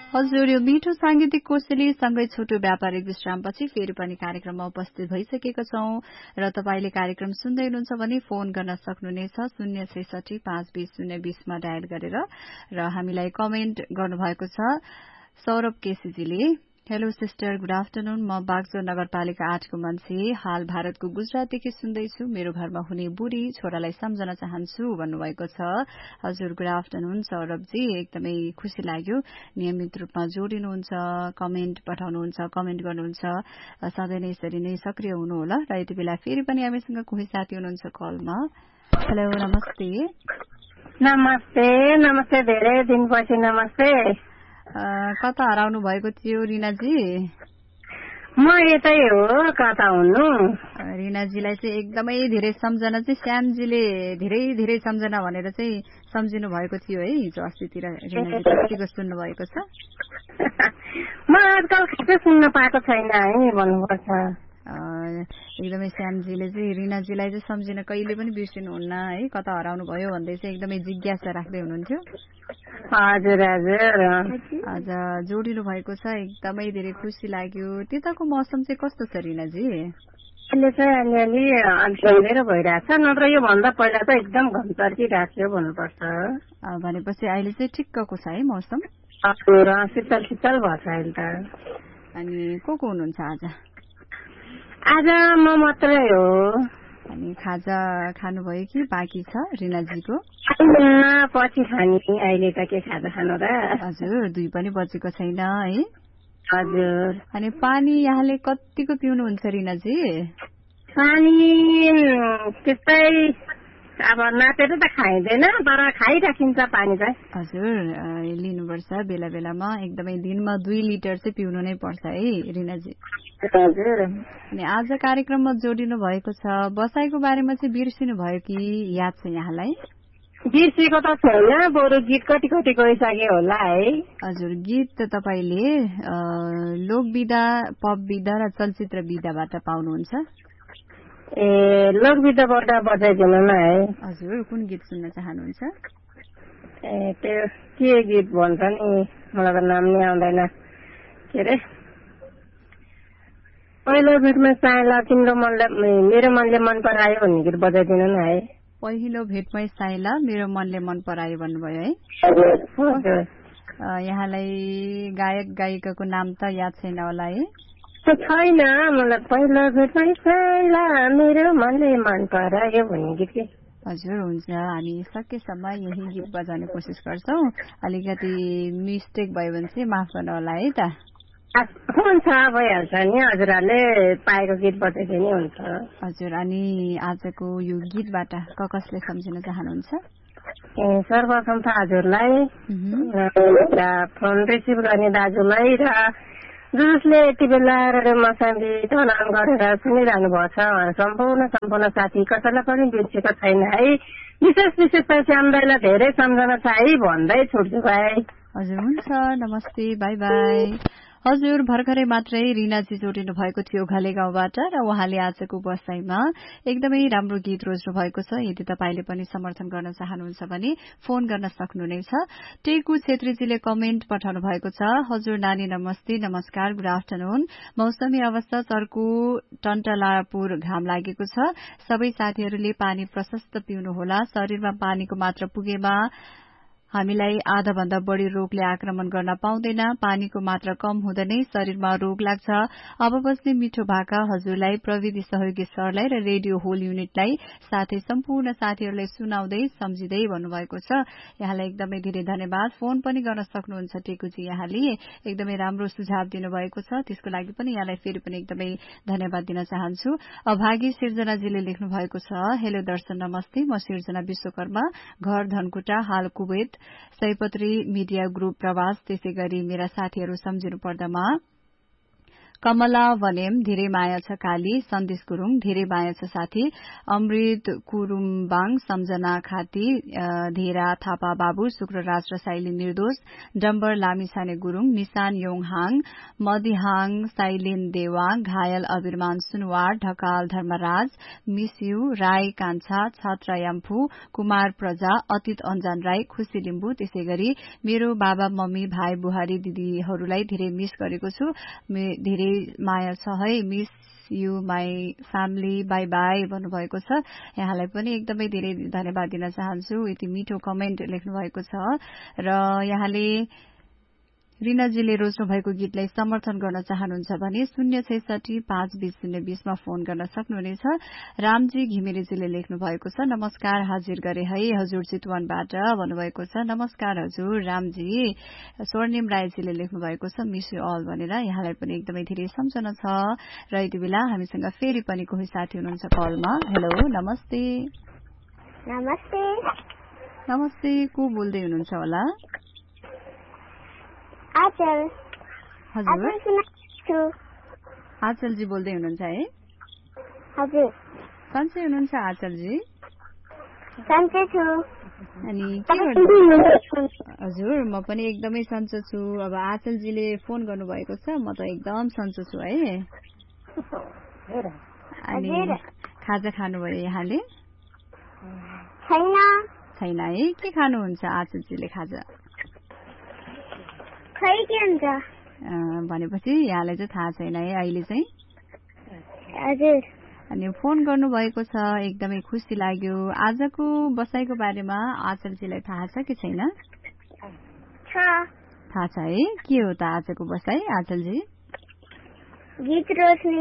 हजुर, यो मिठो सांगीतिक कोसेली सँगै छोटो व्यापारिक विश्रामपछि फेरि पनि कार्यक्रममा उपस्थित भइसकेका छौं र तपाईले कार्यक्रम सुन्दै हुनुहुन्छ भने फोन गर्न सक्नुहुनेछ 066 मा डायल गरेर र हामीलाई कमेन्ट गर्नुभएको छ Saurabh केसीजीले। Hello sister, good afternoon. म बागचौर नगरपालिका 8 को मान्छे, हाल भारतको गुजरातदेखि सुन्दैछु। मेरो घरमा हुने बुढी छोरालाई सम्झन चाहन्छु भन्नुभएको छ। हजुर, गुड आफ्टरनुन सौरभजी, एकदमै खुशी लाग्यो नियमित रूपमा जोडिनुहुन्छ, कमेन्ट पठाउनुहुन्छ, कमेन्ट गर्नुहुन्छ। सधैँ नै यसरी नै सक्रिय हुनुहोला। र यति बेला फेरि पनि हामीसँग कोही साथी हुनुहुन्छ कलमा। हेलो, नमस्ते। नमस्ते। नमस्ते, धेरै दिनपछि नमस्ते। कता हराउनु भएको थियो रिनाजी? म यतै हो, कता हुनु। रिनाजीलाई चाहिँ एकदमै धेरै सम्झना चाहिँ श्यामजीले धेरै धेरै सम्झना भनेर चाहिँ सम्झिनु भएको थियो है हिजो अस्तितिर। रिनाजी कतिको सुन्नु भएको छ? म आजकल खासै सुन्न पाएको छैन है भन्नुपर्छ। एकदमै श्यामजीले चाहिँ रिनाजीलाई चाहिँ सम्झिन कहिले पनि बिर्सिनुहुन्न है, कता हराउनु भयो भन्दै चाहिँ एकदमै जिज्ञासा राख्दै हुनुहुन्थ्यो। हजुर हजुर। आज जोडिनु भएको छ, एकदमै धेरै खुसी लाग्यो। त्यताको मौसम चाहिँ कस्तो छ रिनाजी? अहिले चाहिँ अलिअलि अँध्यारो भइरहेछ, नत्र यो भन्दा पहिला त एकदम घमचर्किरहेको थियो भन्नुपर्छ। भनेपछि अहिले चाहिँ ठिक्कको छ है मौसम? हजुर, शीतल शीतल भएछ अहिले त। अनि को हुनुहुन्छ आज? आज म मात्रै हो। अनि खाजा खानुभयो कि बाँकी छ रिनाजीको? पछि खाने, अहिले त के खाजा खानु र। हजुर, 2 पनि बजेको छैन है? हजुर। अनि पानी यहाँले कतिको पिउनुहुन्छ रिनाजी? पानी त्यस्तै अब नापेर त खाइँदैन, तर खाइराखिन्छ पानी चाहिँ। हजुर, लिनुपर्छ बेला बेलामा, एकदमै दिनमा 2 लिटर चाहिँ पिउनु नै पर्छ है रिनाजी। हजुर। अनि आज कार्यक्रममा जोडिनु भएको छ, बसाइको बारेमा चाहिँ बिर्सिनु भयो कि याद छ यहाँलाई? बिर्सेको त छैन, बरु गीत कति कति गइसक्यो होला है। हजुर, गीत त तपाईले लोकविधा, पप विधा र चलचित्र विधाबाट पाउनुहुन्छ। लोकविधाबाट बजाइदिनु न है। हजुर, कुन गीत सुन्न चाहनुहुन्छ? त्यो के गीत भन्छ नि, मलाई त नाम नै आउँदैन। के अरे, पहिलो भेटमा साइला तिम्रो मनले मेरो मनले मन परायो भन्ने गीत बजाइदिनु न है। पहिलो भेटमै साइला मेरो मनले मन परायो भन्नुभयो है? हजुर। यहाँलाई गायक गायिकाको नाम त याद छैन होला है? छैन, मलाई पहिलो भेटमै साइला मेरो मनले मन परायो भन्ने गीत के। हजुर, हुन्छ, हामी सकेसम्म यही गीत बजाउने कोसिस गर्छौं। अलिकति मिस्टेक भयो भने चाहिँ माफ गर्नु होला है त। हुन्छ, भइहाल्छ नि, हजुरहरूले पाएको गीत बजाइदिने हुन्छ। हजुर, अनि आजको यो गीतबाट कसले सम्झिन चाहनुहुन्छ? सर्वप्रथम त हजुरलाई, फोन रिसिभ गर्ने दाजुलाई र जसले यति बेला रेडियो मसान्डी चलान गरेर सुनिरहनु भएको छ सम्पूर्ण साथी कसैलाई पनि बिर्सेको छैन है। विशेष त श्यामदाईलाई धेरै सम्झना छ है भन्दै छुट्छु भाइ। हजुर, हुन्छ, नमस्ते, बाई बाई। हजुर, भर्खरै मात्रै रिनाजी जोडिनु भएको थियो घले गाउँबाट र उहाँले आजको बसाइमा एकदमै राम्रो गीत रोज्नु भएको छ। यदि तपाईले पनि समर्थन गर्न चाहनुहुन्छ भने फोन गर्न सक्नुहुनेछ। टेकु छेत्रीजीले कमेन्ट पठाउनु भएको छ। हजुर नानी नमस्ते, नमस्कार, गुड आफ्टरनुन। मौसमी अवस्था चर्को टन्टलापुर घाम लागेको छ। सबै साथीहरूले पानी प्रशस्त पिउनुहोला। शरीरमा पानीको मात्रा पुगेमा हामीलाई आधा भन्दा बढ़ी रोगले आक्रमण गर्न पाउँदैन। पानीको मात्रा कम हुँदा नै शरीरमा रोग लाग्छ। अब बस्ने मिठो भाका हजुरलाई, प्रविधि सहयोगी सरलाई र रेडियो होल युनिटलाई साथै सम्पूर्ण साथीहरूलाई सुनाउँदै सम्झिँदै भन्नुभएको छ। यहाँलाई एकदमै धेरै धन्यवाद। फोन पनि गर्न सक्नुहुन्छ टेकुजी, यहाँले एकदमै राम्रो सुझाव दिनुभएको छ, त्यसको लागि पनि यहाँलाई फेरि पनि एकदमै धन्यवाद दिन चाहन्छु। अभागी सिर्जनाजीले लेख्नु भएको छ। हेलो दर्शन नमस्ते, म सिर्जना विश्वकर्मा, घर धनकुटा, हाल कुवेत, सयपत्री मिडिया ग्रुप प्रवास। त्यसै गरी मेरा साथीहरू सम्झिनु पर्दामा कमला वनेम धेरै माया छ काली, सन्देश गुरूङ धेरै माया छ साथी, अमृत कुरुम्बाङ, सम्झना खाती, धेरा थापा बाबु, शुक्रराज र साइली निर्दोष, डम्बर लामिछाने गुरूङ, निशान योङहाङ, मदिहाङ, साइलिन देवाङ, घायल अबिरमान सुनवार, ढकाल धर्मराज, मिस्यु राई कान्छा, छात्रा याम्फू, कुमार प्रजा, अतीत अन्जान राई, खुशी लिम्बू, त्यसै गरी मेरो बाबा मम्मी भाइ बुहारी दिदीहरूलाई धेरै मिस गरेको छु, धेरै माया छ है, miss you my family, by by भन्नुभएको छ। यहाँलाई पनि एकदमै धेरै धन्यवाद दिन चाहन्छु, यति मिठो कमेन्ट लेख्नु भएको छ। र यहाँले रिनाजीले रोज्नु भएको गीतलाई समर्थन गर्न चाहनुहुन्छ भने 066-520-020मा फोन गर्न सक्नुहुनेछ। रामजी घिमिरेजीले लेख्नु भएको छ, नमस्कार हाजिर गरे है हजुर चितवनबाट भन्नुभएको छ। नमस्कार हजुर रामजी। स्वर्णिम राईजीले लेख्नु भएको छ, मिस यू अल भनेर। यहाँलाई पनि एकदमै धेरै सम्झना छ। र यति बेला हामीसँग फेरि पनि कोही साथी हुनुहुन्छ कलमा। हेलो, नमस्ते। नमस्ते। नमस्ते, को बोल्दै हुनुहुन्छ होला? आचल। हजुर, आचलजी बोल्दै हुनुहुन्छ है? हजुर। सन्चै हुनुहुन्छ आचलजी? सन्चै छु। अनि के गर्नु? हजुर, म पनि एकदमै सन्चो छु। अब आचलजीले फोन गर्नुभएको छ, म त एकदम सन्चो छु है। अनि खाजा खानुभयो यहाँले? छैन है। के खानुहुन्छ आचलजीले खाजा? खै के हुन्छ? भनेपछि यहाँलाई चाहिँ थाहा छैन है अहिले चाहिँ? हजुर। अनि फोन गर्नुभएको छ, एकदमै खुसी लाग्यो। आजको बसाइको बारेमा आचलजीलाई थाहा छ कि छैन? थाहा छ है। के हो त आजको बसाइ आचलजी? गीत रोज्ने।